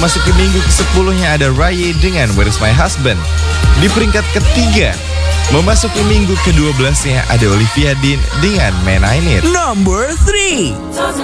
Memasuki minggu ke-10-nya ada Raya dengan Where's My Husband. Di peringkat ketiga, memasuki minggu ke-12-nya ada Olivia Dean dengan Man I Need. Number 3.